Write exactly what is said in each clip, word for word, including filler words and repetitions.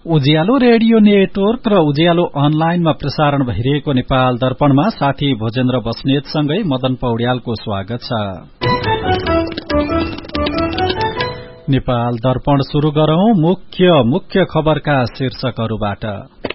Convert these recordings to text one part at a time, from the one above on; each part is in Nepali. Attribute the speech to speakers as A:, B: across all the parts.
A: उज्यालो रेडियो नेटवर्क र उज्यालो अनलाइनमा प्रसारण भइरहेको नेपाल दर्पणमा साथी भोजेन्द्र बस्नेतसँगै मदन पौड्यालको स्वागत छ। नेपाल दर्पण शुरू गरौं मुख्य मुख्य खबरका शीर्षकहरूबाट।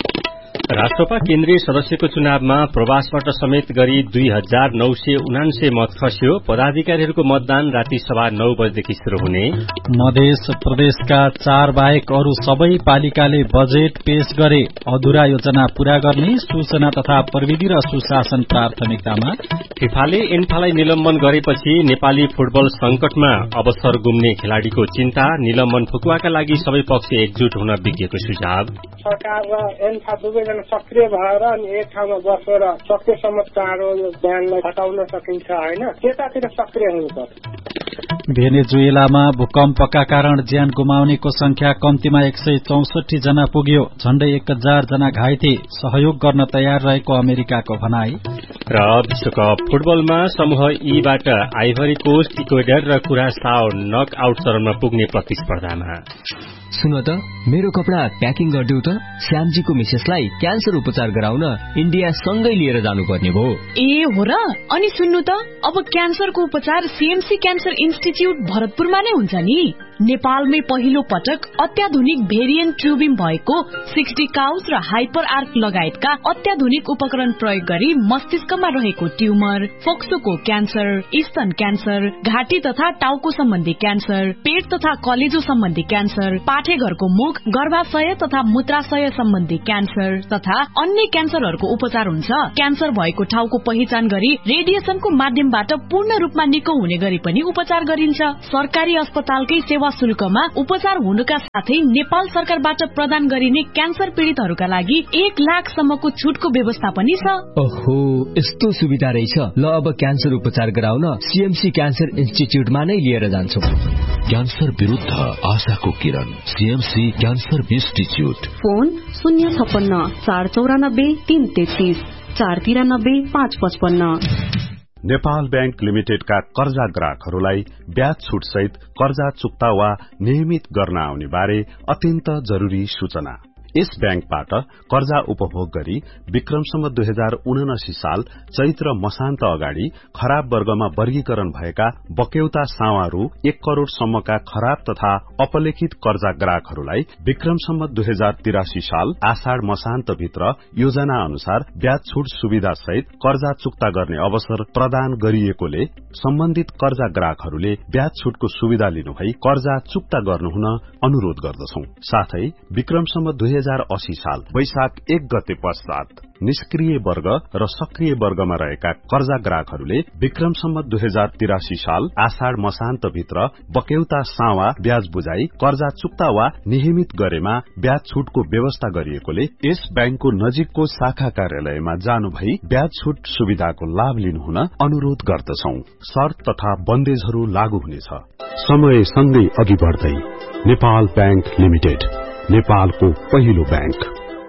B: राष्ट्रपा केन्द्रीय सदस्यको चुनावमा प्रवासबाट समेत गरी दुई हजार नौ सय उनान्सय मत खस्यो। पदाधिकारीहरूको मतदान राति सभा नौ बजेदेखि शुरू हुने।
A: मध्य प्रदेशका चार बाहेक अरू सबै पालिकाले बजेट पेश गरे। अधुरा योजना पूरा गर्ने सूचना तथा प्रविधि र सुशासन प्राथमिकतामा।
B: फिफाले एन्फालाई निलम्बन गरेपछि नेपाली फुटबल संकटमा, अवसर गुम्ने खेलाड़ीको चिन्ता। निलम्बन फुकुवाका लागि सबै पक्ष एकजुट हुन विज्ञको सुझाव।
C: सरकार र एन्फा दुवैजना सक्रिय भएर अनि एक ठाउँमा बसेर सकेसम्म चाँडो ब्यानलाई हटाउन सकिन्छ होइन, त्यतातिर सक्रिय हुनुपर्छ।
A: भेनेजुएलामा भूकम्पका कारण ज्यान गुमाउनेको संख्या कम्तीमा एक सय चौसठी जना पुग्यो। झण्डै एक हजार जना घाइते। सहयोग गर्न तयार रहेको अमेरिकाको भनाई।
B: र विश्वकप फुटबलमा समूह ईबाट आइभरी कोस्ट, इक्वेडर र कुरासाओ नक आउट चरणमा पुग्ने प्रतिस्पर्धामा।
D: सुन त, मेरो कपडा प्याकिङ गरिदेऊ त। श्यामजीको मिसेसलाई क्यान्सर उपचार गराउन इन्डिया सँगै लिएर जानुपर्ने भयो।
E: ए हो र? अनि सुन्नु त, अब क्यान्सरको उपचार सीएमसी क्यान्सर इन्स्टिच्युट भरतपुरमा नै हुन्छ नि। नेपालमै पहिलो पटक अत्याधुनिक भेरिएन्ट ट्युबिङ भएको सिक्सटी काउज र हाइपर आर्क लगायतका अत्याधुनिक उपकरण प्रयोग गरी मस्तिष्कमा रहेको ट्युमर, फोक्सोको क्यान्सर, स्तन क्यान्सर, घाँटी तथा टाउको सम्बन्धी क्यान्सर, पेट तथा कलेजो सम्बन्धी क्यान्सर, पाठेघरको मुख, गर्भाशय तथा मूत्राशय सम्बन्धी क्यान्सर तथा अन्य क्यान्सरहरूको उपचार हुन्छ। क्यान्सर भएको ठाउँको पहिचान गरी रेडिएसनको माध्यमबाट पूर्ण रूपमा निको हुने गरी पनि उपचार गरिन्छ। सरकारी अस्पतालकै सेवा शुल्कमा उपचार हुनुका साथै नेपाल सरकारबाट प्रदान गरिने क्यान्सर पीड़ितहरूका लागि एक लाख सम्मको छुटको व्यवस्था पनि छ।
D: ओहो, यस्तो सुविधा रहेछ। ल, अब क्यान्सर उपचार गराउन सीएमसी क्यान्सर इन्स्टिच्युटमा नै लिएर जान्छु।
F: क्यान्सर विरुद्ध आशाको किरण, सीएमसी क्यान्सर इन्स्टिच्युट।
G: फोन शून्य छप्पन्न चार चौरानब्बे तीन तेत्तीस चार तिरानब्बे पाँच पचपन्न।
H: नेपाल बैंक लिमिटेडका कर्जा ग्राहकहरूलाई ब्याज छुट सहित कर्जा चुक्ता वा नियमित गर्न आउने बारे अत्यन्त जरूरी सूचना। यस बैंकबाट कर्जा उपभोग गरी विक्रमसम्म दुई हजार उनासी साल चैत्र मसान्त अगाडि खराब वर्गमा वर्गीकरण भएका बक्यौता सावा रु एक करोड़ सम्मका खराब तथा अपलेखित कर्जा ग्राहकहरूलाई विक्रमसम्म दुई हजार तिरासी साल आषाढ़ मसान्त भित्र योजना अनुसार ब्याज छुट सुविधा सहित कर्जा चुक्ता गर्ने अवसर प्रदान गरिएकोले सम्बन्धित कर्जा ग्राहकहरूले ब्याज छुटको सुविधा लिनुभई कर्जा चुक्ता गर्नुहुन अनुरोध गर्दछौं। साथै विक्रमसम्म दुई हजार अस्सी साल वैशाख एक गते पश्चात निष्क्रिय वर्ग र सक्रिय वर्गमा रहेका कर्जा ग्राहकहरूले विक्रमसम्म दुई हजार तिरासी साल आषाढ़ मसान्त भित्र बक्यौता सावा ब्याज बुझाई कर्जा चुक्ता वा नियमित गरेमा ब्याज छुटको व्यवस्था गरिएकोले यस बैंकको नजिकको शाखा कार्यालयमा जानु भई ब्याज छुट सुविधाको लाभ लिनुहुन अनुरोध गर्दछौं। शर्त तथा बन्देजहरू लागू हुनेछ। समय सँगै अघि बढ्दै नेपाल बैंक लिमिटेड, नेपालको पहिलो बैंक।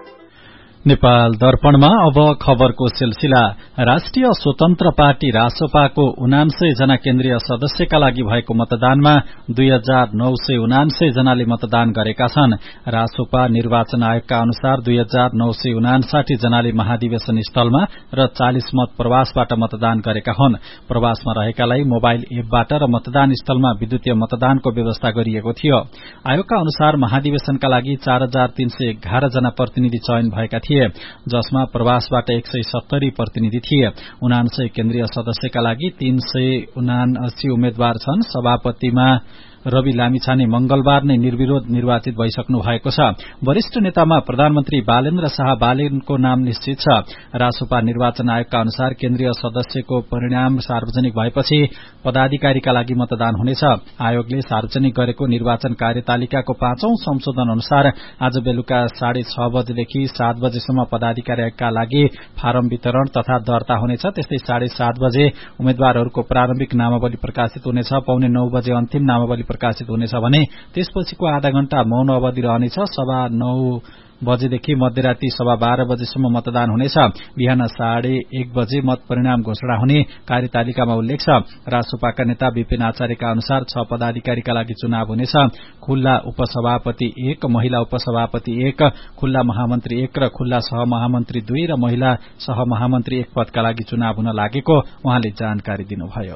A: नेपाल दर्पणमा अब खबरको सिलसिला। राष्ट्रिय स्वतन्त्र पार्टी रासपाको उनान्सय जना केन्द्रीय सदस्यका लागि भएको मतदानमा दुई हजार नौ सय उनान्सय जनाले मतदान गरेका छन्। रासोपा निर्वाचन आयोगका अनुसार दुई हजार नौ सय उनासाठी जनाले महाधिवेशन स्थलमा र चालिस मत प्रवासबाट मतदान गरेका हुन्। प्रवासमा रहेकालाई मोबाइल एपबाट र मतदान स्थलमा विद्युतीय मतदानको व्यवस्था गरिएको थियो। आयोगका अनुसार महाधिवेशनका लागि चार हजार तीन सय एघार जना प्रतिनिधि चयन भएका थिए, जसमा प्रवासबाट एक सय सत्तरी प्रतिनिधि थिए। उनान्सय केन्द्रीय सदस्यका लागि तीन सय उनासी उम्मेद्वार छन्। सभापतिमा रवि लामिछाने मंगलबार नै निर्विरोध निर्वाचित भइसक्नु भएको छ। वरिष्ठ नेतामा प्रधानमन्त्री बालेन्द्र शाह बालेनको नाम निश्चित छ। रासोपा निर्वाचन आयोगका अनुसार केन्द्रीय सदस्यको परिणाम सार्वजनिक भएपछि पदाधिकारीका लागि मतदान हुनेछ। आयोगले सार्वजनिक गरेको निर्वाचन कार्यतालिकाको पाँचौं संशोधन अनुसार आज बेलुका साढे छ बजेदेखि सात बजेसम्म पदाधिकारीका लागि फारम वितरण तथा दर्ता हुनेछ। त्यस्तै साढे सात बजे उम्मेद्वारहरूको प्रारम्भिक नामावली प्रकाशित हुनेछ। पौने नौ बजे अन्तिम नामावली प्रकाशित हुनेछ भने त्यसपछिको आधा घण्टा मौन अवधि रहनेछ। सभा नौ बजेदेखि मध्यराती सवा बाह्र बजेसम्म मतदान हुनेछ। बिहान साढे एक बजे मत परिणाम घोषणा हुने कार्यतालिकामा उल्लेख छ। रासोपाका नेता विपिन आचार्यका अनुसार छ पदाधिकारीका लागि चुनाव हुनेछ। खुल्ला उपसभापति एक, महिला उपसभापति एक, खुल्ला महामन्त्री एक र खुल्ला सहमहामन्त्री दुई र महिला सहमहामन्त्री एक पदका लागि चुनाव हुन लागेको उहाँले जानकारी दिनुभयो।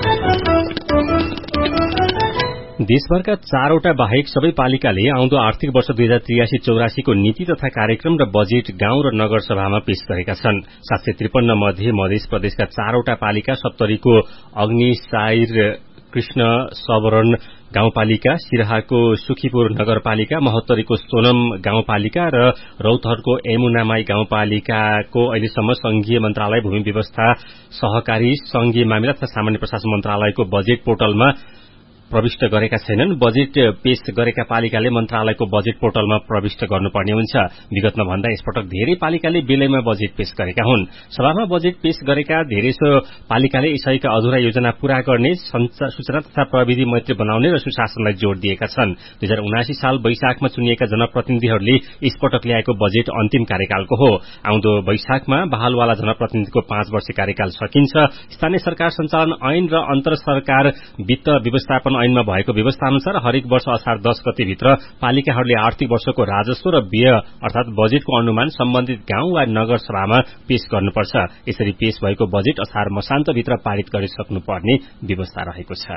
B: देशभरका चारवटा बाहेक सबै पालिकाले आउँदो आर्थिक वर्ष दुई हजार त्रियासी चौरासीको नीति तथा कार्यक्रम र बजेट गाउँ र नगरसभामा पेश गरेका छन्। सात सय त्रिपन्न मध्ये मध्य प्रदेशका चारवटा पालिका सप्तरीको अग्निसायर कृष्ण सबरण गाउँपालिका, सिराहाको सुखीपुर नगरपालिका, महोत्तरीको सोनम गाउँपालिका र रौतहटको यमुनामाई गाउँपालिकाको अहिलेसम्म संघीय मन्त्रालय भूमि व्यवस्था सहकारी संघीय मामिला तथा सामान्य प्रशासन मन्त्रालयको बजेट पोर्टलमा प्रविष्ट गरेका छैनन्। बजेट पेश गरेका पालिकाले मन्त्रालयको बजेट पोर्टलमा प्रविष्ट गर्नुपर्ने हुन्छ। विगतमा भन्दा यसपटक धेरै पालिकाले बेलैमा बजेट पेश गरेका हुन्। सभामा बजेट पेश गरेका धेरैसो पालिकाले यसैका अधुरा योजना पूरा गर्ने, सूचना तथा प्रविधि मैत्री बनाउने र सुशासनलाई जोड़ दिएका छन्। दुई हजार उनासी साल वैशाखमा चुनिएका जनप्रतिनिधिहरूले यसपटक ल्याएको बजेट अन्तिम कार्यकालको हो। आउँदो वैशाखमा बहालवाला जनप्रतिनिधिको पाँच वर्ष कार्यकाल सकिन्छ। स्थानीय सरकार सञ्चालन ऐन र अन्तर सरकार वित्त व्यवस्थापन ऐनमा भएको व्यवस्था अनुसार हरेक वर्ष असार दस गतेभित्र पालिकाहरूले आर्थिक वर्षको राजस्व र व्यय अर्थात बजेटको अनुमान सम्बन्धित गाउँ वा नगर सभामा पेश गर्नुपर्छ। यसरी पेश भएको बजेट असार मसान्तभित्र पारित गरिसक्नुपर्ने व्यवस्था रहेको छ।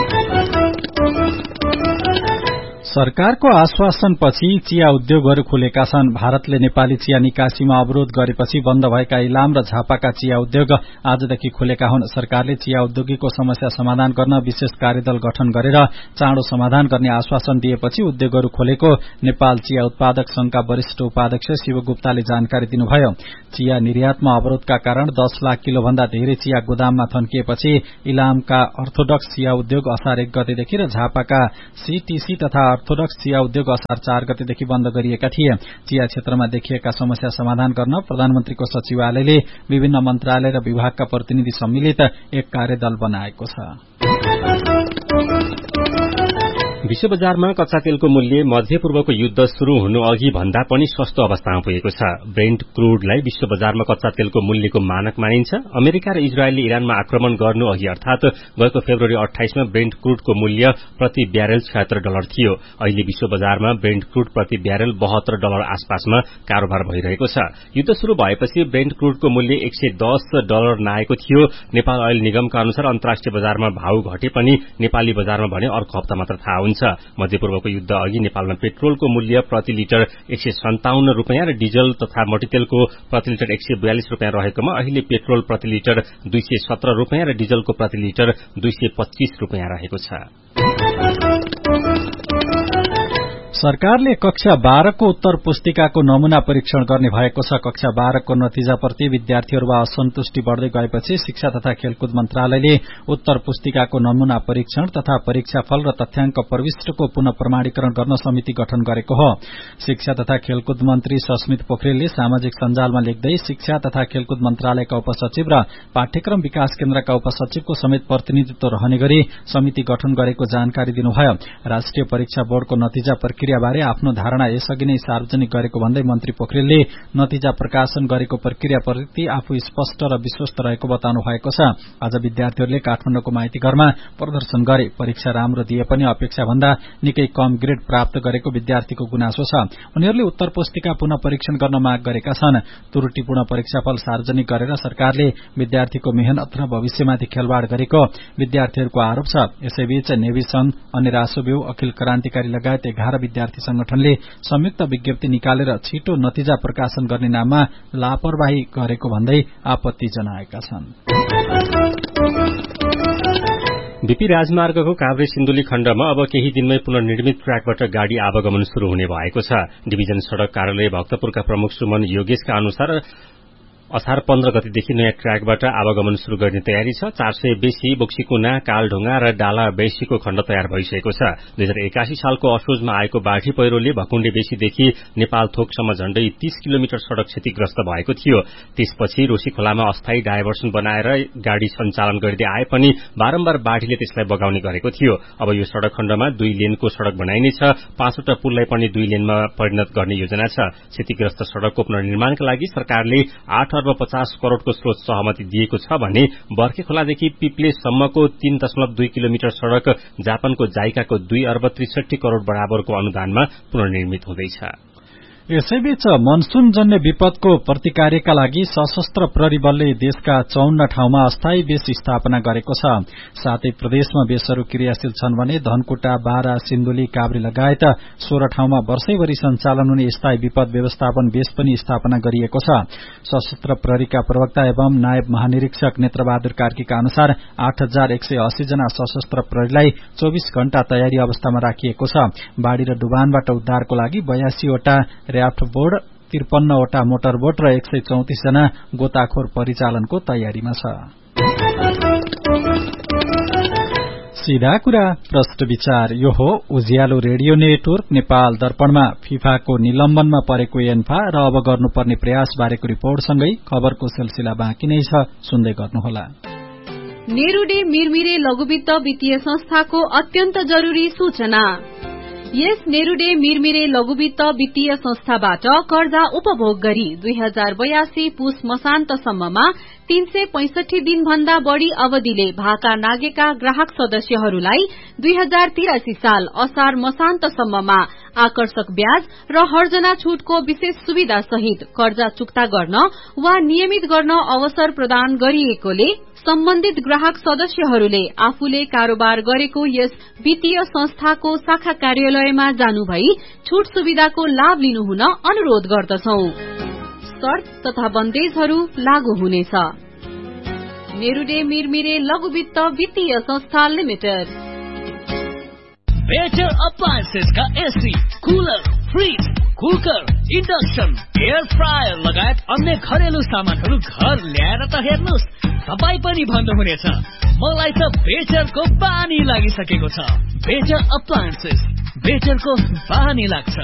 A: सरकारको आश्वासनपछि चिया उद्योगहरू खुलेका छन्। भारतले नेपाली चिया निकासीमा अवरोध गरेपछि बन्द भएका इलाम र झापाका चिया उद्योग आजदेखि खुलेका हुन्। सरकारले चिया उद्योगीको समस्या समाधान गर्न विशेष कार्यदल गठन गरेर चाँडो समाधान गर्ने आश्वासन दिएपछि उद्योगहरू खोलेको नेपाल चिया उत्पादक संघका वरिष्ठ उपाध्यक्ष शिव गुप्ताले जानकारी दिनुभयो। चिया निर्यातमा अवरोधका कारण दस लाख किलो भन्दा धेरै चिया गोदाममा थन्किएपछि इलामका अर्थोडक्स चिया उद्योग असार एक गतेदेखि र झापाका सीटीसी तथा अर्थोडक्स चिया उद्योग असार चार गतेदेखि बन्द गरिएका थिए। चिया क्षेत्रमा देखिएका समस्या समाधान गर्न प्रधानमन्त्रीको सचिवालयले विभिन्न मन्त्रालय र विभागका प्रतिनिधि सम्मिलित एक कार्यदल बनाएको छ।
B: विश्व बजारमा कच्चा तेलको मूल्य मध्य पूर्वको युद्ध शुरू हुनु अघि भन्दा पनि सस्तो अवस्थामा पुगेको छ। ब्रेन्ट क्रूडलाई विश्व बजारमा कच्चा तेलको मूल्यको मानक मानिन्छ। अमेरिका र इजरायलले इरानमा आक्रमण गर्नु अघि अर्थात गएको फेब्रुअरी अठाइसमा ब्रेन्ट क्रूडको मूल्य प्रति ब्यारेल छयत्तर डलर थियो। अहिले विश्व बजारमा ब्रेन्ट क्रूड प्रति ब्यारेल बहत्तर डलर आसपासमा कारोबार भइरहेको छ। युद्ध शुरू भएपछि ब्रेन्ट क्रूडको मूल्य एक सय दस डलर नाएको थियो। नेपाल ऑयल निगमका अनुसार अन्तर्राष्ट्रिय बजारमा भाव घटे पनि नेपाली बजारमा भने अर्को हप्ता मात्र थाहा हुन्छ। मध्यपूर्वको युद्ध अघि नेपालमा पेट्रोलको मूल्य प्रति लिटर एक सय सन्ताउन्न रूपियाँ र डिजल तथा मट्टीतेलको प्रति लिटर एक सय बयालिस रूपियाँ रहेकोमा अहिले पेट्रोल प्रति लिटर दुई सय सत्र रूपियाँ र डिजलको प्रति लिटर दुई सय पच्चीस रूपियाँ रहेको छ।
A: सरकारले कक्षा बाह्रको उत्तर पुस्तिकाको नमूना परीक्षण गर्ने भएको छ। कक्षा बाह्रको नतिजाप्रति विद्यार्थीहरूमा असन्तुष्टि बढ़दै गएपछि शिक्षा तथा खेलकुद मन्त्रालयले उत्तर पुस्तिकाको नमूना परीक्षण तथा परीक्षाफल र तथ्याङ्क प्रविष्टको पुनः प्रमाणीकरण गर्न समिति गठन गरेको हो। शिक्षा तथा खेलकुद मन्त्री सस्मित पोखरेलले सामाजिक सञ्जालमा लेख्दै शिक्षा तथा खेलकुद मन्त्रालयका उपसचिव र पाठ्यक्रम विकास केन्द्रका उपसचिवको समेत प्रतिनिधित्व रहने गरी समिति गठन गरेको जानकारी दिनुभयो। राष्ट्रिय परीक्षा बोर्डको नतिजा प्रक्रिया बारे आफ्नो धारणा यसअघि नै सार्वजनिक गरेको भन्दै मन्त्री पोखरेलले नतिजा प्रकाशन गरेको प्रक्रियाप्रति आफू स्पष्ट र विश्वस्त रहेको बताउनु भएको छ। आज विद्यार्थीहरूले काठमाडौँको माइती घरमा प्रदर्शन गरे। परीक्षा राम्रो दिए पनि अपेक्षा भन्दा निकै कम ग्रेड प्राप्त गरेको विद्यार्थीको गुनासो छ। उनीहरूले उत्तर पुस्तिका पुनः परीक्षण गर्न माग गरेका छन्। त्रुटिपूर्ण परीक्षाफल सार्वजनिक गरेर सरकारले विद्यार्थीको मेहनत र भविष्यमाथि खेलवाड़ गरेको विद्यार्थीहरूको आरोप छ। यसैबीच नेभी संघ, अन्य रासोव्यू, अखिल क्रान्तिकारी लगायत एघार विद्यार्थी संगठनले संयुक्त विज्ञप्ति निकालेर छिटो नतिजा प्रकाशन गर्ने नाममा लापरवाही गरेको भन्दै आपत्ति जनाएका छन्।
B: बीपी राजमार्गको काभ्रे सिन्धुली खण्डमा अब केही दिनमै पुनर्निर्मित ट्र्याकबाट गाड़ी आवागमन शुरू हुने भएको छ। डिभिजन सड़क कार्यालय भक्तपुरका प्रमुख सुमन योगेशका अनुसार असार पन्ध्र गतेदेखि नयाँ ट्र्याकबाट आवागमन शुरू गर्ने तयारी छ। चार सय बेसी बोक्सीकुना, कालढुङ्गा र डाला बेसीको खण्ड तयार भइसकेको छ। दुई हजार एकासी सालको असोजमा आएको बाढी पहिरोले भकुण्डे बेसीदेखि नेपाल थोकसम्म झण्डै तीस किलोमिटर सड़क क्षतिग्रस्त भएको थियो। त्यसपछि रोशी खोलामा अस्थायी डाइभर्सन बनाएर गाड़ी सञ्चालन गरिँदै आए पनि बारम्बार बाढीले त्यसलाई बगाउने गरेको थियो। अब यो सड़क खण्डमा दुई लेनको सड़क बनाइनेछ। पाँचवटा पुललाई पनि दुई लेनमा परिणत गर्ने योजना छ। क्षतिग्रस्त सड़कको पुनर्निर्माणका लागि सरकारले आठ अर्ब पचास करोड़को स्रोत सहमति दिएको छ भने बर्खे खोलादेखि पिप्लेसम्मको तीन दशमलव दुई किलोमिटर सड़क जापानको जाइकाको दुई अर्ब त्रिसठी करोड़ बराबरको अनुदानमा पुनर्निर्मित हुँदैछ।
A: यसैबीच मनसून जन्य विपदको प्रतिकारका लागि सशस्त्र प्रहरी बलले देशका चौन्न ठाउँमा अस्थायी बेस स्थापना गरेको छ। सातै प्रदेशमा बेसहरू क्रियाशील छन् भने धनकुटा, बारा, सिन्धुली, काभ्रे लगायत सोह्र ठाउँमा वर्षैभरि सञ्चालन हुने स्थायी विपद व्यवस्थापन बेस पनि स्थापना गरिएको छ। सशस्त्र प्रहरीका प्रवक्ता एवं नायब महानिरीक्षक नेत्रबहादुर कार्कीका अनुसार आठ हजार एक सय अस्सी जना सशस्त्र प्रहरीलाई चौबीस घण्टा तयारी अवस्थामा राखिएको छ। बाढ़ी र डुबानबाट उद्धारको लागि बयासीवटा र्याफ्ट बोर्ड, त्रिपन्नवटा मोटर बोट र एक सय चौतिस जना गोताखोर परिचालनको तयारीमा छ। सीधा कुरा प्रश्न विचार यो हो उज्यालो रेडियो नेटवर्क नेपाल दर्पणमा फिफाको निलम्बनमा परेको एन्फा र अब गर्नुपर्ने प्रयास बारेको रिपोर्टसँगै खबरको सिलसिला बाँकी नै छ, सुन्दै गर्नुहोला।
G: नेरूडे मिरमिरे लघुवित्त वित्तीय संस्थाको अत्यन्त जरूरी सूचना। यस नेरूडे मिरमिरे लघुवित्त वित्तीय संस्थाबाट कर्जा उपभोग गरी दुई हजार बयासी पुष मसान्तसम्ममा तीन सय पैंसठी दिन भन्दा बढ़ी अवधिले भाका नागेका ग्राहक सदस्यहरूलाई दुई हजार तिरासी साल असार मसान्तसम्ममा आकर्षक ब्याज र हर्जना छूटको विशेष सुविधा सहित कर्जा चुक्ता गर्न वा नियमित गर्न अवसर प्रदान गरिएकोले सम्बन्धित ग्राहक सदस्यहरूले आफूले कारोबार गरेको यस वित्तीय संस्थाको शाखा कार्यालयमा जानु भई छूट सुविधाको लाभ लिनुहुन अनुरोध गर्दछौ। शर्त तथा बन्देजहरू लागू हुनेछ। नेरूडे मिरमिरे लघुवित्त वित्तीय संस्था लिमिटेड।
I: बेटर अप्लायन्सेस का AC, cooler, fridge, cooker, induction, air fryer लगायत अन्य घरेलु सामानहरू घर ल्याएर त हेर्नुहोस्, तपाई पनि भन्नुहुनेछ मलाई त बेटरको बानी लागिसकेको छ। बेटर अप्लायन्सेस, बेटरको बानी लाग्छ।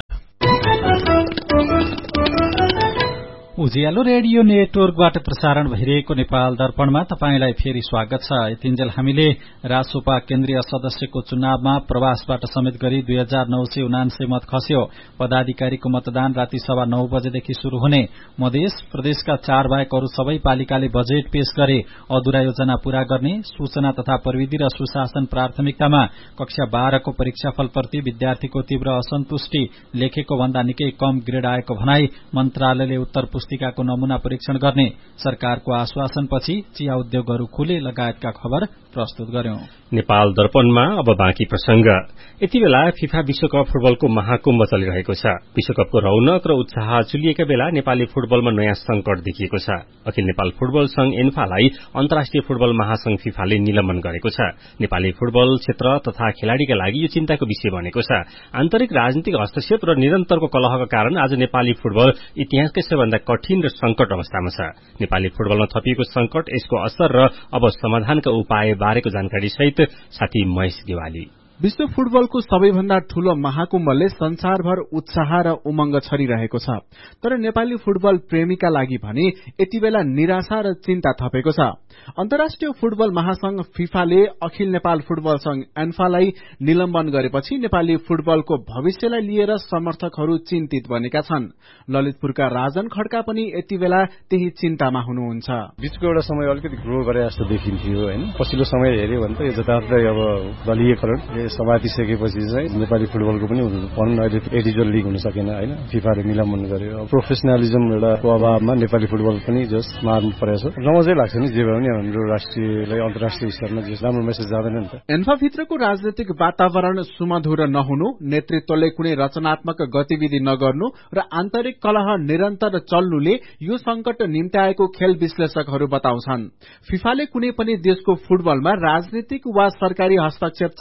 A: उज्यालो रेडियो नेटवर्कबाट प्रसारण भइरहेको नेपाल दर्पणमा तपाईंलाई फेरि स्वागत छ। यतिन्जेल हामीले रासोपा केन्द्रीय सदस्यको चुनावमा प्रवासबाट समेत गरी दुई हजार नौ सय उनान्सय मत खस्यो। पदाधिकारीको मतदान राति सवा नौ बजेदेखि शुरू हुने। मधेस प्रदेशका चार बाहेक अरू सबै पालिकाले बजेट पेश गरे। अधुरा योजना पूरा गर्ने, सूचना तथा प्रविधि र सुशासन प्राथमिकतामा कक्षा बाह्रको परीक्षाफलप्रति विद्यार्थीको तीव्र असन्तुष्टि, लेखेको भन्दा निकै कम ग्रेड आएको भनाई, मन्त्रालयले उत्तर पुस्तिकाको नमूना परीक्षण गर्ने, सरकारको आश्वासनपछि चिया उद्योगहरू खुले लगायतका खबर प्रस्तुत गर्यौं।
B: नेपाल दर्पणमा अब बाँकी प्रसंग। यति बेला फिफा विश्वकप फुटबलको महाकुम्भ चलिरहेको छ। विश्वकपको रौनक र उत्साह चुलिएका बेला नेपाली फुटबलमा नयाँ संकट देखिएको छ। अखिल नेपाल फुटबल संघ एन्फालाई अन्तर्राष्ट्रिय फुटबल महासंघ फिफाले निलम्बन गरेको छ। नेपाली फुटबल क्षेत्र तथा खेलाड़ीका लागि यो चिन्ताको विषय बनेको छ। आन्तरिक राजनीतिक हस्तक्षेप र निरन्तरको कलहका कारण आज नेपाली फुटबल इतिहासकै सबैभन्दा कठिन र संकट अवस्थामा छ। नेपाली फुटबलमा थपिएको संकट, यसको असर र अब समाधानका उपाय बारेको जानकारी सहित साथी महेश दिवाली।
J: विश्व फुटबलको सबैभन्दा ठूलो महाकुम्भले संसारभर उत्साह र उमंग छरिरहेको छ। तर नेपाली फुटबल प्रेमीका लागि भने यति बेला निराशा र चिन्ता थपेको छ। अन्तर्राष्ट्रिय फुटबल महासंघ फिफाले अखिल नेपाल फुटबल संघ एन्फालाई निलम्बन गरेपछि नेपाली फुटबलको भविष्यलाई लिएर समर्थकहरू चिन्तित बनेका छन्। ललितपुरका राजन खड्का पनि यति बेला त्यही चिन्तामा हुनुहुन्छ।
K: बीचको एउटा समय अलिकति ग्रो गरे जस्तो देखिन्थ्यो हैन। पछिल्लो समय हेर्यो भने त यो जताततै अब दलीयकरण समातिसकेपछि चाहिँ नेपाली फुटबलको पनि भनौँ न अहिले एडिजल लिग हुन सकेन हैन। फिफाले निलम्बन गर्यो। प्रोफेसनलिजम एउटाको अभावमा नेपाली फुटबल पनि जस मार्नु परेछ। रमाइलो लाग्छ नि जे भए पनि हाम्रो राष्ट्रियलाई अन्तर्राष्ट्रिय स्तरमा जे राम्रो मेसेज जाँदैन नि त।
J: एन्फा भित्रको राजनीतिक वातावरण सुमधुर नहुनु, नेतृत्वले कुनै रचनात्मक गतिविधि नगर्नु र आन्तरिक कलह निरन्तर चल्नुले यो संकट निम्त्याएको खेल विश्लेषकहरू बताउँछन्। फिफाले कुनै पनि देशको फुटबलमा राजनीतिक वा सरकारी हस्तक्षेप चाहँदैन।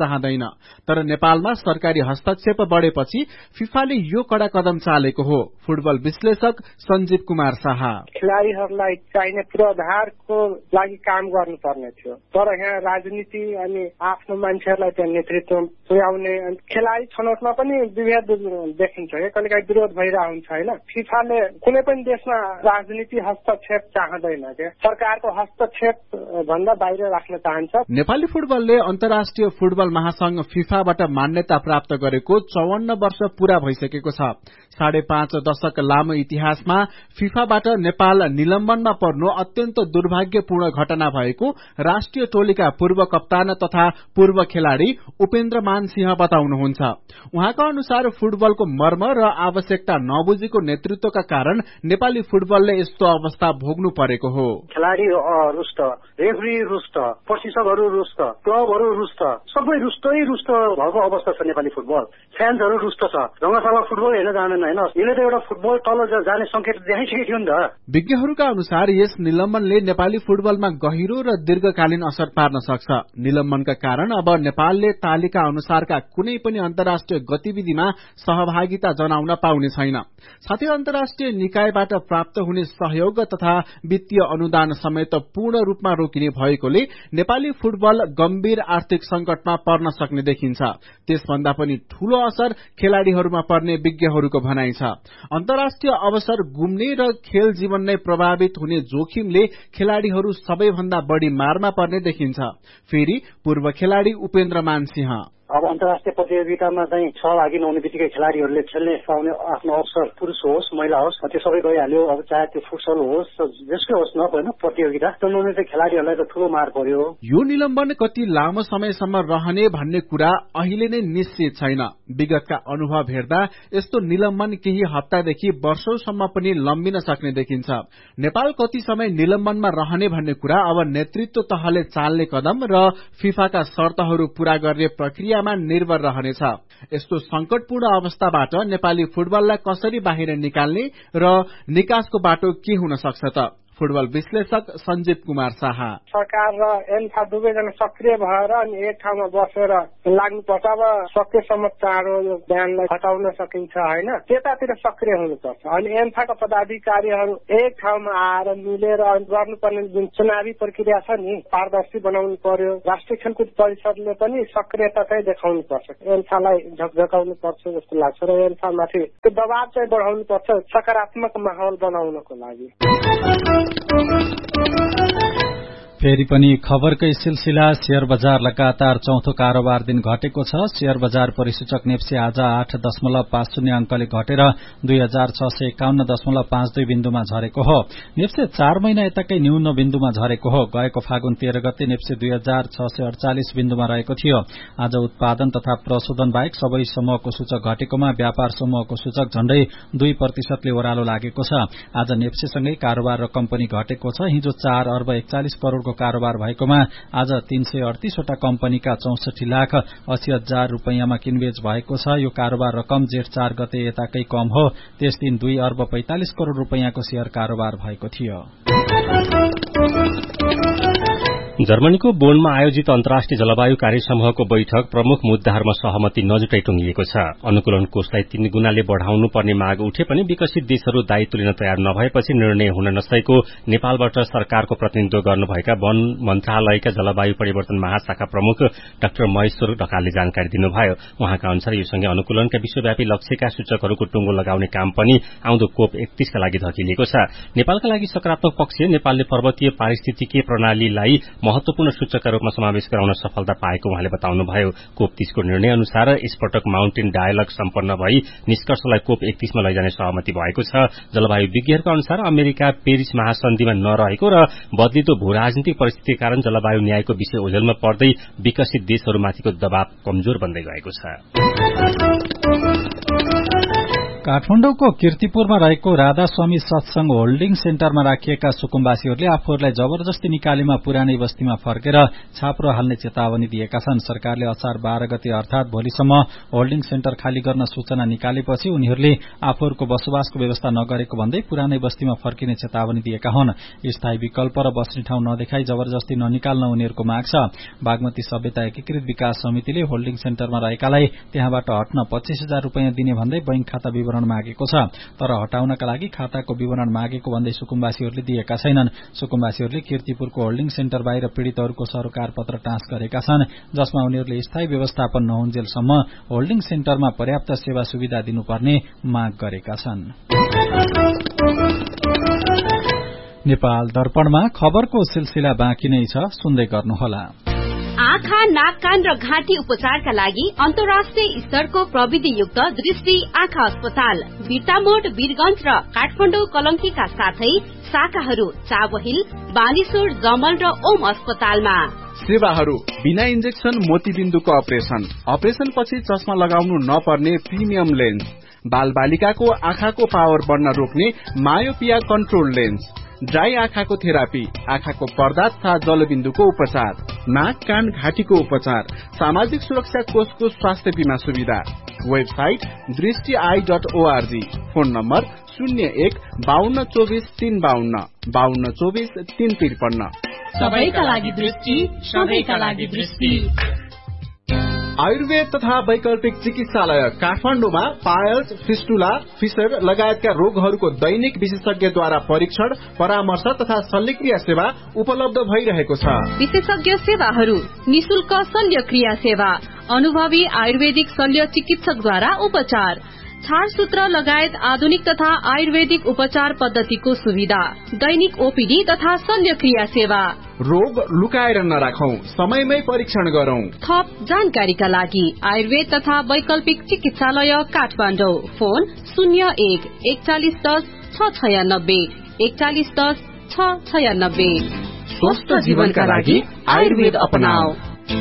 J: तर नेपालमा सरकारी हस्तक्षेप बढेपछि फिफाले यो कड़ा कदम चालेको हो। फुटबल विश्लेषक सञ्जीव कुमार शाह,
C: खेलाड़ीहरूलाई चाहिने पूर्वाधारको लागि काम गर्नुपर्ने थियो, तर यहाँ राजनीति अनि आफ्नो मान्छेहरूलाई त्यहाँ नेतृत्व पुर्याउने अनि खेलाडी छनौटमा पनि विभेद देखिन्छ है, कहिलेकाहीँ विरोध भइरहेको हुन्छ होइन। फिफाले कुनै पनि देशमा राजनीति हस्तक्षेप चाहँदैन के, सरकारको हस्तक्षेप भन्दा बाहिर राख्न चाहन्छ।
J: नेपाली फुटबलले अन्तर्राष्ट्रिय फुटबल महासंघ फिफाबाट मान्यता प्राप्त गरेको चौवन्न वर्ष पूरा भइसकेको छ। साढे पाँच दशक लामो इतिहासमा फिफाबाट नेपाल निलम्बनमा पर्नु अत्यन्त दुर्भाग्यपूर्ण घटना भएको राष्ट्रिय टोलीका पूर्व कप्तान तथा पूर्व खेलाड़ी उपेन्द्र मान सिंह बताउनुहुन्छ। उहाँका अनुसार फुटबलको मर्म र आवश्यकता नबुझेको नेतृत्वका कारण नेपाली फुटबलले यस्तो अवस्था भोग्नु परेको हो।
L: खेलाड़ी रुष्ट, रेफ्री रुष्ट, प्रशिक्षकहरू रुष्ट, क्लबहरू रुष्ट, सबै रुष्टै रुष्ट भएको अवस्था छ नेपाली फुटबल। फ्यान्सहरू रुष्ट छ, रंगशाला फुटबल हेर्न जाँदैन होइन। यसले त एउटा फुटबल तल जाने संकेत देखाइसकेको थियो नि त।
J: विज्ञहरूका अनुसार यस निलम्बनले नेपाली फुटबलमा गहिरो र दीर्घकालीन असर पार्न सक्छ। निलम्बनका कारण अब नेपालले तालिका अनुसारका कुनै पनि अन्तर्राष्ट्रिय गतिविधिमा सहभागिता जनाउन पाउने छैन। साथै अन्तर्राष्ट्रिय निकायबाट प्राप्त हुने सहयोग तथा वित्तीय अनुदान समेत पूर्ण रूपमा रोकिने भएकोले नेपाली फुटबल गम्भीर आर्थिक संकटमा पर्न सक्ने देखिन्छ। त्यसभन्दा पनि ठूलो असर खेलाड़ीहरूमा पर्ने विज्ञहरूको भनाइ छ। अन्तर्राष्ट्रिय अवसर गुम्ने र खेल जीवन नै प्रभावित हुने जोखिमले खेलाड़ीहरू सबैभन्दा बढ़ी मारमा पर्ने देखिन्छ। फेरि पूर्व खेलाड़ी उपेन्द्र मान सिंह,
L: अब अन्तर्राष्ट्रिय प्रतियोगितामा चाहिँ सहभागी नहुने बित्तिकै खेलाड़ीहरूले खेल्ने पाउने आफ्नो अवसर पुरुष होस् महिला होस् त्यो सबै गइहाल्यो। अब चाहे त्यो फुटसल होस् जसकै होस् न होइन प्रतियोगिता त्यो चाहिँ खेलाड़ीहरूलाई त ठूलो मार पर्यो।
J: यो निलम्बन कति लामो समयसम्म रहने भन्ने कुरा अहिले नै निश्चित छैन। विगतका अनुभव हेर्दा यस्तो निलम्बन केही हप्तादेखि वर्षौसम्म पनि लम्बिन सक्ने देखिन्छ। नेपाल कति समय निलम्बनमा रहने भन्ने कुरा अब नेतृत्व तहले चाल्ने कदम र फिफाका शर्तहरू पूरा गर्ने प्रक्रिया निर्भर रहनेछ। यस्तो संकटपूर्ण अवस्थाबाट नेपाली फुटबललाई कसरी बाहिर निकाल्ने र निकासको बाटो के हुन सक्छ त? फुटबल विश्लेषक सञ्जीव कुमार शाह,
C: सरकार र एन्फा दुवैजना सक्रिय भएर अनि एक ठाउँमा बसेर लाग्नुपर्छ। अब सकेसम्म चाँडो यो ब्यानलाई हटाउन सकिन्छ होइन, त्यतातिर सक्रिय हुनुपर्छ। अनि एन्फाका पदाधिकारीहरू एक ठाउँमा आएर मिलेर गर्नुपर्ने जुन चुनावी प्रक्रिया छ नि पारदर्शी बनाउनु पर्यो। राष्ट्रिय खेलकुद परिषदले पनि सक्रियता चाहिँ देखाउनु पर्छ, एन्फालाई झकझकाउनु पर्छ जस्तो लाग्छ र एन्फामाथि त्यो दबाव चाहिँ बढाउनु पर्छ सकारात्मक माहौल बनाउनको लागि।
A: फेरि पनि खबरकै सिलसिला शेयर बजार लगातार चौथो कारोबार दिन घटेको छ। शेयर बजार परिसूचक नेप्से आज आठ दशमलव पाँच शून्य अंकले घटेर दुई हजार छ सय एकाउन्न दशमलव पाँच दुई बिन्दुमा झरेको हो। नेप्से चार महिना यताकै न्यून बिन्दुमा झरेको हो। गएको फागुन तेह्र गते नेप्से दुई हजार छ सय अडचालिस बिन्दुमा रहेको थियो। आज उत्पादन तथा प्रशोधन बाहेक सबै समूहको सूचक घटेकोमा व्यापार समूहको सूचक झण्डै दुई प्रतिशतले ओह्रालो लागेको छ। आज नेप्सेसँगै कारोबार रकम पनि घटेको छ। हिजो चार अर्ब एकचालिस करोड़को कारोबार भएकोमा आज तीन सय अडतीसवटा कम्पनीका चौसठी लाख अस्सी हजार रूपियाँमा किनबेच भएको छ। यो कारोबार रकम जेठ चार गते यताकै कम हो। त्यस दिन दुई अर्ब पैंतालिस करोड़ रूपियाँको शेयर कारोबार भएको थियो।
B: जर्मनीको बोन्डमा आयोजित अन्तर्राष्ट्रिय जलवायु कार्य समूहको बैठक प्रमुख मुद्दाहरूमा सहमति नजुटाइ टुंगिएको छ। अनुकूलन कोषलाई तीन गुणाले बढ़ाउनु पर्ने माग उठे पनि विकसित देशहरू दायित्व लिन तयार नभएपछि निर्णय हुन नसकेको नेपालबाट सरकारको प्रतिनिधित्व गर्नुभएका वन मन्त्रालयका जलवायु परिवर्तन महाशाखा प्रमुख डाक्टर महेश्वर ढकालले जानकारी दिनुभयो। उहाँका अनुसार यो सँगै अनुकूलनका विश्वव्यापी लक्ष्यका सूचकहरूको टुंगो लगाउने काम पनि आउँदो कोप एकतीसका लागि धकिलिएको छ। नेपालका लागि सकारात्मक पक्ष नेपालले पर्वतीय पारिस्थितिकीय प्रणालीलाई महत्वपूर्ण सूचकका रूपमा समावेश गराउन सफलता पाएको उहाँले बताउनुभयो। कोप तीसको निर्णय अनुसार यसपटक माउन्टेन डायलग सम्पन्न भई निष्कर्षलाई कोप एकतीसमा लैजाने सहमति भएको छ। जलवायु विज्ञहरूका अनुसार अमेरिका पेरिस महासन्धिमा नरहेको र बदलिदो भू राजनीतिक परिस्थितिका कारण जलवायु न्यायको विषय ओझेलमा पर्दै विकसित देशहरूमाथिको दबाव कमजोर बन्दै गएको छ।
A: काठमाडौँको कीर्तिपुरमा रहेको राधास्वामी सत्संग होल्डिङ सेन्टरमा राखिएका सुकुम्बासीहरूले आफूहरूलाई जबरजस्ती निकालीमा पुरानै बस्तीमा फर्केर छाप्रो हाल्ने चेतावनी दिएका छन्। सरकारले असार बाह्र गते अर्थात भोलिसम्म होल्डिङ सेन्टर खाली गर्न सूचना निकालेपछि उनीहरूले आफूहरूको बसोबासको व्यवस्था नगरेको भन्दै पुरानै बस्तीमा फर्किने चेतावनी दिएका हुन्। स्थायी विकल्प र बस्ने ठाउँ नदेखाई जबरजस्ती ननिकाल्न उनीहरूको माग छ। बागमती सभ्यता एकीकृत विकास समितिले होल्डिङ सेन्टरमा रहेकालाई त्यहाँबाट हट्न पच्चीस हजार रूपियाँ दिने भन्दै बैंक खाता विवरण मागेको छ, तर हटाउनका लागि खाताको विवरण मागेको भन्दै सुकुम्बासीहरूले दिएका छैनन्। सुकुम्बासीहरूले कीर्तिपुरको होल्डिङ सेन्टर बाहिर पीड़ितहरूको सरोकार पत्र टाँस गरेका छन्, जसमा उनीहरूले स्थायी व्यवस्थापन नहुन्जेलसम्म होल्डिङ सेन्टरमा पर्याप्त सेवा सुविधा दिनुपर्ने माग गरेका छन्। नेपाल दर्पणमा खबरको सिलसिला बाँकी नै छ, सुन्दै गर्नुहोला।
M: आँखा, नाक, कान र घाँटी उपचारका लागि अन्तर्राष्ट्रिय स्तरको प्रविधियुक्त दृष्टि आँखा अस्पताल बिर्तामोड, वीरगंज र काठमाडौँ कलंकीका साथै शाखाहरू चाबहिल, बानेश्वर, जमल र ओम अस्पतालमा।
J: सेवाहरू बिना इन्जेक्सन मोतीबिन्दुको अपरेशन, अपरेशन पछि चस्मा लगाउनु नपर्ने प्रिमियम लेन्स, बाल बालिकाको आँखाको पावर बढ्न रोक्ने मायोपिया कन्ट्रोल लेन्स, ड्राई आँखाको थेरापी, आँखाको पर्दा तथा जलबिन्दुको उपचार, नाक, कान, घाँटीको उपचार, सामाजिक सुरक्षा कोषको स्वास्थ्य बीमा सुविधा। वेबसाइट दृष्टि I dot ORG. Phone number शून्य एक बाहन्न चौबिस तीन बाहन्न बाहन्न चौबिस तीन त्रिपन्न।
E: सबैका लागि दृष्टि, सबैका लागि दृष्टि।
J: आयुर्वेद तथा वैकल्पिक चिकित्सालय काठमाडौँमा पायल्स, फिस्टुला, फिसर लगायतका रोगहरूको दैनिक विशेषज्ञद्वारा परीक्षण, परामर्श तथा शल्यक्रिया सेवा उपलब्ध भइरहेको छ।
G: विशेषज्ञ सेवाहरू निशुल्क शल्यक्रिया सेवा, अनुभवी आयुर्वेदिक शल्य चिकित्सकद्वारा उपचार, छाडसूत्र लगायत आधुनिक तथा आयुर्वेदिक उपचार पद्धतिको सुविधा, दैनिक ओपीडी तथा शल्यक्रिया सेवा।
J: रोग लुकाएर नराखौं, समयमै परीक्षण गरौं।
G: थप जानकारीका लागि आयुर्वेद तथा वैकल्पिक चिकित्सालय काठमाडौँ। फोन शून्य एक एकचालिस दस छ छयानब्बे एकचालिस दस छ छयानब्बे। स्वस्थ जीवनका लागि आयुर्वेद अपनाओ।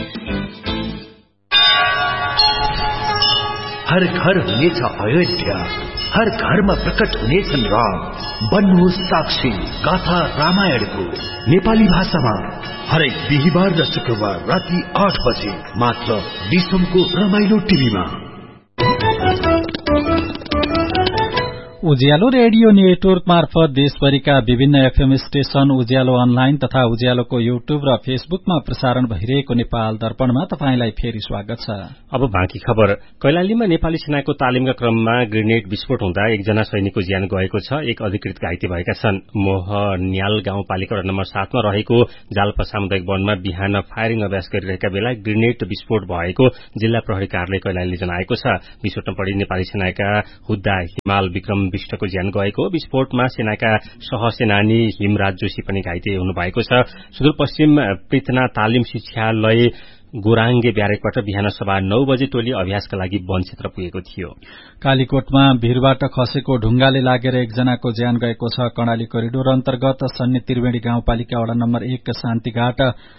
F: हर घर हुनेछ अयोध्या, हर घरमा प्रकट हुनेछन् राम। बन्नुहोस् साक्षी गाथा रामायणको नेपाली भाषामा हरेक बिहिबार र शुक्रबार राति आठ बजे मात्र डिसमको रमाइलो टिभीमा।
A: उज्यालो रेडियो नेटवर्क मार्फत देशभरिका विभिन्न एफएम स्टेशन, उज्यालो अनलाइन तथा उज्यालोको युट्युब र फेसबुकमा प्रसारण भइरहेको नेपाल दर्पणमा तपाईंलाई फेरि स्वागत छ।
B: अब बाँकी खबर। कैलालीमा नेपाली सेनाको तालिमका क्रममा ग्रेनेड विस्फोट हुँदा एकजना सैनिकको ज्यान गएको छ, एक अधिकृत घाइते भएका छन्। मोहन्याल गाउँपालिका वडा नम्बर सातमा रहेको जालपा सामुदायिक वनमा बिहान फायरिङ अभ्यास गरिरहेका बेला ग्रेनेड विस्फोट भएको जिल्ला प्रहरी कार्यालय कैलालीले जनाएको छ। विस्फोटमा परि नेपाली सेनाका हुद्दा हिमाल विक्रम विष्टको ज्यान गएको। विस्फोटमा सेनाका सहसेनानी हिमराज जोशी पनि घाइते हुनुभएको छ। सुदूरपश्चिम पृथना तालिम शिक्षालय गोराङ्गे ब्यारेकबाट बिहान सभा नौ बजे टोली अभ्यासका लागि वन क्षेत्र पुगेको थियो।
A: कालीकोटमा भीरबाट खसेको ढुङ्गाले लागेर एकजनाको ज्यान गएको छ। कर्णाली कोरिडोर अन्तर्गत सन्य त्रिवेणी गाउँपालिका वडा नम्बर एक शान्तिघाट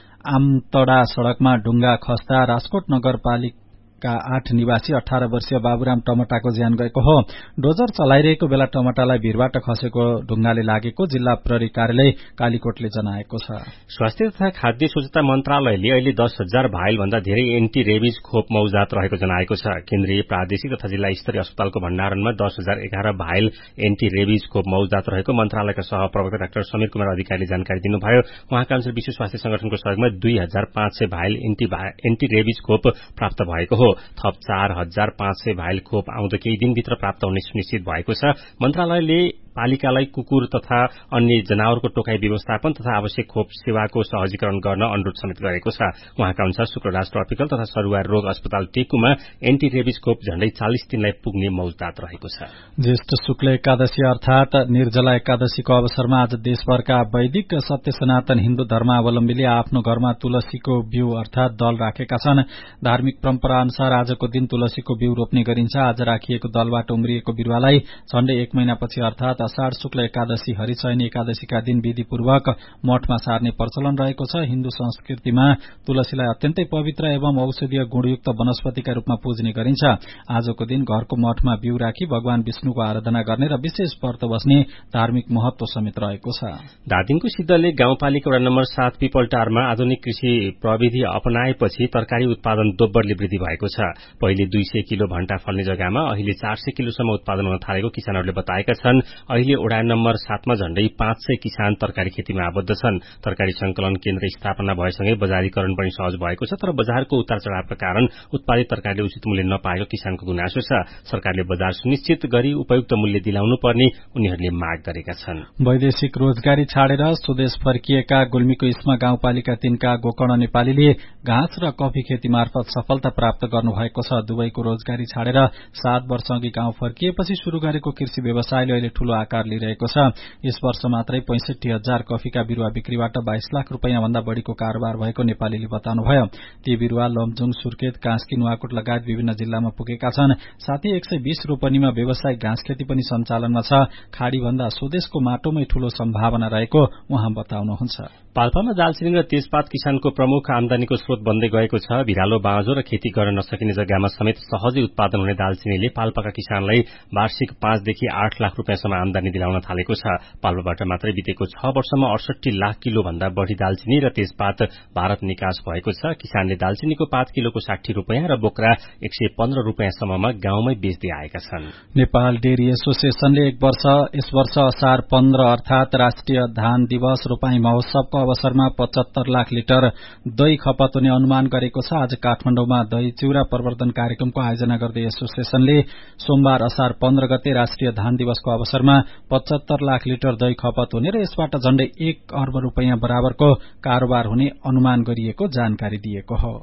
A: आमतडा सड़कमा ढुङ्गा खस्दा राजकोट नगरपालिका का आठ निवासी अठारह वर्षीय बाबुराम टमटाको ज्यान गएको हो। डोजर चलाइरहेको बेला टमटालाई भीरबाट खसेको ढुङ्गाले लागेको जिल्ला प्रहरी कार्यालय कालीकोटले जनाएको छ।
B: स्वास्थ्य तथा खाद्य स्वच्छता मन्त्रालयले अहिले दस हजार भाइल भन्दा धेरै एन्टी रेबिज खोप मौजात रहेको जनाएको छ। केन्द्रीय प्रादेशिक तथा जिल्ला स्तरीय अस्पतालको भण्डारणमा दस हजार एघार भाइल एन्टी रेबिज खोप मौजात रहेको मन्त्रालयका सहप्रवक्ता डाक्टर समीर कुमार अधिकारीले जानकारी दिनुभयो। उहाँका अनुसार विश्व स्वास्थ्य संगठनको सहयोगमा दुई हजार पाँच सय भाइल एन्टी रेबिज खोप प्राप्त भएको हो। थप चार हजार पाँच सय भाइल खोप आउँदो केही दिनभित्र प्राप्त हुने सुनिश्चित भएको छ। मन्त्रालयले पालिकालाई कुकुर तथा अन्य जनावरको टोकाई व्यवस्थापन तथा आवश्यक खोप सेवाको सहजीकरण गर्न अनुरोध समेत गरेको छ। उहाँका अनुसार शुक्रराज ट्रपिकल तथा सरुवा रोग अस्पताल टेकुमा एन्टी रेबिज खोप झण्डै चालिस दिनलाई पुग्ने मौजदात रहेको छ।
A: ज्येष्ठ शुक्ल एकादशी अर्थात निर्जला एकादशीको अवसरमा आज देशभरका वैदिक सत्य सनातन हिन्दू धर्मावलम्बीले आफ्नो घरमा तुलसीको बिउ अर्थात दल राखेका छन्। धार्मिक परम्परा अनुसार आजको दिन तुलसीको बिउ रोप्ने गरिन्छ। आज राखिएको दलबाट उम्रिएको बिरुवालाई झण्डै एक महिनापछि अर्थात अर्थात अषाढ शुक्ल एकादशी हरिचयनी एकादशीका दिन विधिपूर्वक मठमा सार्ने प्रचलन रहेको छ। हिन्दू संस्कृतिमा तुलसीलाई अत्यन्तै पवित्र एवं औषधीय गुणयुक्त वनस्पतिका रूपमा पूजने गरिन्छ। आजको दिन घरको मठमा बिउ राखी भगवान विष्णुको आराधना गर्ने र विशेष व्रत बस्ने धार्मिक महत्व समेत रहेको छ।
B: धादिङको सिद्धले गाउँपालिका वडा नम्बर सात पिपलटारमा आधुनिक कृषि प्रविधि अपनाएपछि तरकारी उत्पादन दोब्बरले वृद्धि भएको छ। पहिले दुई सय किलो भण्टा फल्ने जग्गामा अहिले चार सय किलोसम्म उत्पादन हुन थालेको किसानहरूले बताएका छन्। अहिले वडा नम्बर सातमा झण्डै पाँच सय किसान तरकारी खेतीमा आबद्ध छन्। तरकारी संकलन केन्द्र स्थापना भएसँगै बजारीकरण पनि सहज भएको छ, तर बजारको उतार चढ़ावका कारण उत्पादित तरकारीले उचित मूल्य नपाएको किसानको गुनासो छ। सरकारले बजार सुनिश्चित गरी उपयुक्त मूल्य दिलाउनु पर्ने उनीहरूले माग गरेका छन्।
A: वैदेशिक रोजगारी छाडेर स्वदेश फर्किएका गुल्मीको इस्मा गाउँपालिका तीनका गोकर्ण नेपालीले घाँस र कफी खेती मार्फत सफलता प्राप्त गर्नुभएको छ। दुवैको रोजगारी छाडेर सात वर्ष अघि गाउँ फर्किएपछि शुरू गरेको कृषि व्यवसायले अहिले ठूलो आकार लिइरहेको छ। यस वर्ष मात्रै पैंसठी हजार कफीका बिरूवा बिक्रीबाट बाइस लाख रूपियाँ भन्दा बढ़ीको कारोबार भएको नेपालीले बताउनुभयो। ती बिरूवा लमजुङ, सुर्खेत, कास्की, नुवाकोट लगायत विभिन्न जिल्लामा पुगेका छन्। साथै एक सय बीस रोपनीमा व्यावसायिक घाँस खेती पनि सञ्चालनमा छ। खाड़ी भन्दा स्वदेशको माटोमै ठूलो सम्भावना रहेको उहाँ बताउनुहुन्छ।
B: पाल्पामा दालचिनी र तेजपात किसानको प्रमुख आमदानीको स्रोत बन्दै गएको छ। भिरालो बाँझो र खेती गर्न नसकिने जग्गामा समेत सहजै उत्पादन हुने दालचिनीले पाल्पाका किसानलाई वार्षिक पाँचदेखि आठ लाख रूपियाँसम्म आमदानी दिलाउन थालेको छ। पाल्पाबाट मात्रै बितेको छ वर्षमा अडसठी लाख किलो भन्दा बढ़ी दालचिनी र तेजपात भारत निकास भएको छ। किसानले दालचिनीको पाँच किलोको साठी रूपियाँ र बोक्रा एक सय पन्ध्र रूपियाँसम्ममा गाउँमै बेच्दै आएका छन्।
A: नेपाल डेरी एसोसिएशनले एक वर्ष यस वर्ष असार पन्ध्र अर्थात राष्ट्रिय धान दिवस रोपाई महोत्सवको अवसरमा पचहत्तर लाख लिटर दही खपत हुने अनुमान गरेको छ। आज काठमाडौँमा दही चिउरा प्रवर्धन कार्यक्रमको आयोजना गर्दै एसोसिएशनले सोमबार असार पन्ध्र गते राष्ट्रिय धान दिवसको अवसरमा पचहत्तर लाख लिटर दही खपत हुने र यसबाट झण्डै एक अर्ब रूपियाँ बराबरको कारोबार हुने अनुमान गरिएको जानकारी दिएको हो।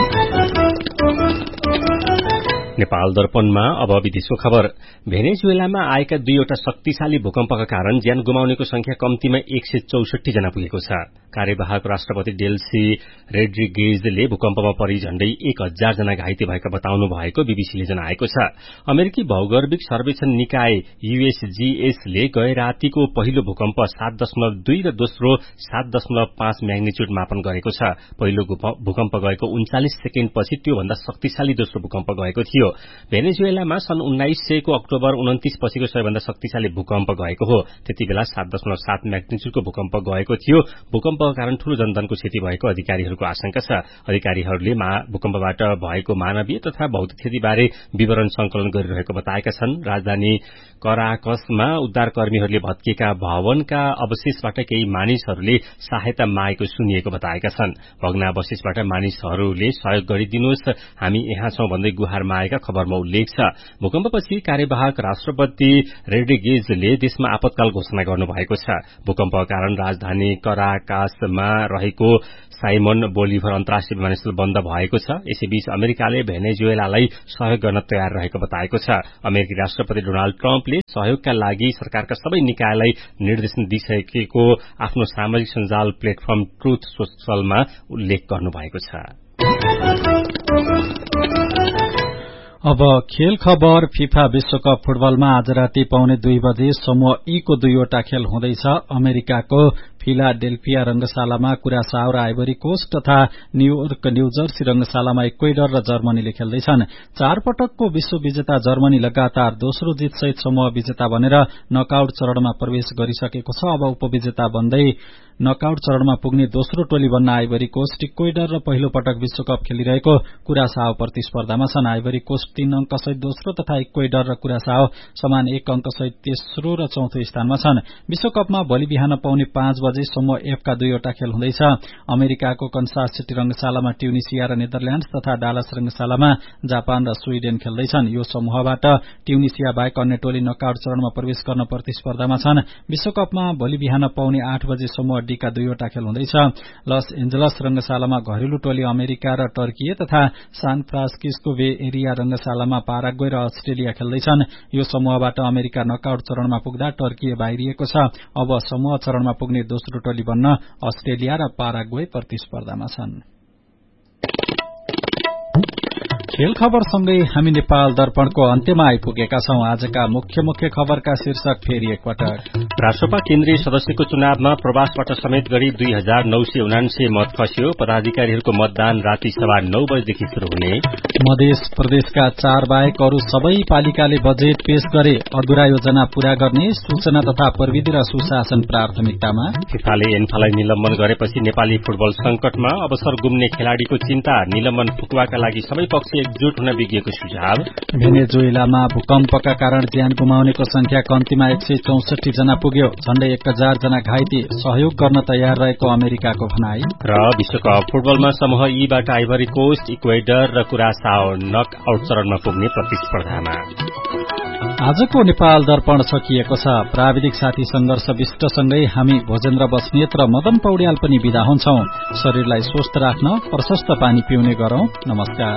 B: नेपाल दर्पणमा अब विदेशको खबर। भेनेजुएलामा आएका दुईवटा शक्तिशाली भूकम्पका कारण ज्यान गुमाउनेको संख्या कम्तीमा एक सय चौसठी जना पुगेको छ। कार्यवाहक राष्ट्रपति डेल्सी रोड्रिगेजले भूकम्पमा परि झण्डै एक हजार जना घाइते भएका बताउनु भएको बीबीसीले जनाएको छ। अमेरिकी भौगर्भिक सर्वेक्षण निकाय यूएसजीएसले गए रातिको पहिलो भूकम्प सात दशमलव दुई र दोस्रो सात दशमलव पाँच म्याग्निच्युड मापन गरेको छ। पहिलो भूकम्प गएको उन्चालिस सेकेण्डपछि त्योभन्दा शक्तिशाली दोस्रो भूकम्प गएको थियो। भेनेजुएलामा सन् उन्नाइस सयको अक्टोबर उन्तिस पछिको सबैभन्दा शक्तिशाली भूकम्प गएको हो। त्यति बेला सात दशमलव सात म्याग्निच्युडको भूकम्प गएको थियो। भूकम्पका कारण ठूलो जनधनको क्षति भएको अधिकारीहरूको आशंका छ। अधिकारीहरूले भूकम्पबाट भएको मानवीय तथा भौतिक क्षतिबारे विवरण संकलन गरिरहेको बताएका छन्। राजधानी कराकसमा उद्धारकर्मीहरूले भत्किएका भवनका अवशेषबाट केही मानिसहरूले सहायता मागेको सुनिएको बताएका छन्। भग्नावशेषबाट मानिसहरूले सहयोग गरिदिनुहोस्, हामी यहाँ छौं भन्दै गुहार मागेका खबरमा उल्लेख छ। भूकम्पपछि कार्यवाहक राष्ट्रपति रोड्रिगेजले देशमा आपतकाल घोषणा गर्नुभएको छ। भूकम्पका कारण राजधानी कराकासमा रहेको साइमन बोलिभर अन्तर्राष्ट्रिय विमानस्थल बन्द भएको छ। यसैबीच अमेरिकाले भेनेजुएलालाई सहयोग गर्न तयार रहेको बताएको छ। अमेरिकी राष्ट्रपति डोनाल्ड ट्रम्पले सहयोगका लागि सरकारका सबै निकायलाई निर्देशन दिइसकेको आफ्नो सामाजिक सञ्जाल प्लेटफर्म ट्रुथ सोशलमा उल्लेख गर्नुभएको छ।
A: अब खेल खबर। फिफा विश्वकप फुटबलमा आज राति पौने दुई बजे समूह ई को दुईवटा खेल हुँदैछ। अमेरिकाको फिलाडेल्फिया रंगशालामा कुरासाओ र आइभरी कोस्ट तथा न्यूयोर्क न्यूजर्सी रंगशालामा इक्वेडर र जर्मनीले खेल्दैछन्। चार पटकको विश्व विजेता जर्मनी लगातार दोस्रो जितसहित समूह विजेता बनेर नकआउट चरणमा प्रवेश गरिसकेको छ। अब उपविजेता बन्दै नकआउट चरणमा पुग्ने दोस्रो टोली बन्न आइभरी कोस्ट, इक्वेडर र पहिलो पटक विश्वकप खेलिरहेको कुरासाओ प्रतिस्पर्धामा छन्। आइभरी कोस्ट तीन अंकसहित दोस्रो तथा इक्वेडर र कुरासाओ समान एक अंकसहित तेस्रो र चौथो स्थानमा छन्। विश्वकपमा भोलि बिहान पौने पाँच बजे समूह एफ का दुईवटा खेल हुँदैछ। अमेरिकाको कन्सास सिटी रंगशालामा ट्युनिसिया र नेदरल्याण्ड्स तथा डालस रंगशालामा जापान र स्वीडेन खेल्दैछन्। यो समूहबाट ट्युनिसिया बाहेक अन्य टोली नकआउट चरणमा प्रवेश गर्न प्रतिस्पर्धामा छन्। विश्वकपमा भोलि बिहान पौने आठ बजे समूह डी का दुईवटा खेल हुँदैछ। लस एन्जलस रंगशालामा घरेलु टोली अमेरिका र टर्की तथा सान फ्रान्सिस्को बे एरिया रंगशालामा पाराग्वे र अस्ट्रेलिया खेल्दैछन्। यो समूहबाट अमेरिका नकआउट चरणमा पुग्दा टर्की बाहिरिएको छ। अब समूह चरणमा पुग्ने दोस्रो टोली बन्न अस्ट्रेलिया र पाराग्वे प्रतिस्पर्धामा छन्। खेल खबरसँगै हामी नेपाल दर्पणको अन्त्यमा आइपुगेका छौं। आजका मुख्य मुख्य खबरका शीर्षक फेरि एकपटक।
B: राष्ट्रपा केन्द्रीय सदस्यको चुनावमा प्रवासबाट समेत गरी दुई हजार नौ सय उनान्सय मत खस्यो। पदाधिकारीहरूको मतदान राति सवा नौ बजेदेखि शुरू हुने।
A: मध्य प्रदेशका चार बाहेक अरू सबै पालिकाले बजेट पेश गरे। अधुरा योजना पूरा गर्ने सूचना तथा प्रविधि र सुशासन प्राथमिकतामा।
B: फिफाले एन्फालाई निलम्बन गरेपछि नेपाली फुटबल संकटमा। अवसर गुम्ने खेलाड़ीको चिन्ता। निलम्बन फुकुवाका लागि सबै पक्ष एकजुट हुन विज्ञको सुझाव।
A: भेनेजुएलामा भूकम्पका कारण ज्यान गुमाउनेको संख्या कम्तीमा एक सय चौसठी जना पुग्यो। झण्डै एक हजार जना घाइते। सहयोग गर्न तयार रहेको अमेरिकाको भनाई।
B: र विश्वकप फुटबलमा समूह ईबाट आइभरी कोस्ट, इक्वेडर र कुरासाओ नक आउट चरणमा पुग्ने प्रतिस्पर्धामा।
A: आजको नेपाल दर्पण सकिएको छ। प्राविधिक साथी संघर्ष विष्टसँगै हामी भोजेन्द्र बस्नेत र मदन पौड्याल पनि विदा हुन्छौं। शरीरलाई स्वस्थ राख्न प्रशस्त पानी पिउने गरौं। नमस्कार।